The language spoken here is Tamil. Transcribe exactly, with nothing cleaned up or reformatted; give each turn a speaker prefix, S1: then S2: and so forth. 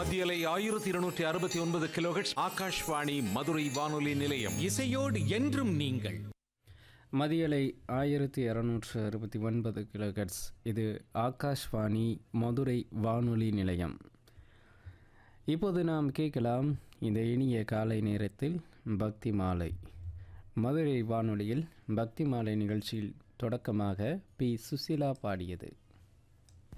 S1: மத்தியலை ஆயிரத்தி இருநூற்றி அறுபத்தி ஒன்பது கிலோஹெர்ட்ஸ் ஆகாஷ்வாணி மதுரை வானொலி நிலையம்.
S2: இசையோடு என்றும் நீங்கள்.
S3: மதியலை ஆயிரத்தி இரநூற்று அறுபத்தி ஒன்பது கிலோஹெர்ட்ஸ். இது ஆகாஷ்வாணி மதுரை வானொலி நிலையம். இப்போது நாம் கேட்கலாம் இந்த இனிய காலை நேரத்தில் பக்தி மாலை. மதுரை வானொலியில் பக்தி மாலை நிகழ்ச்சியில் தொடக்கமாக பி சுசீலா பாடியது.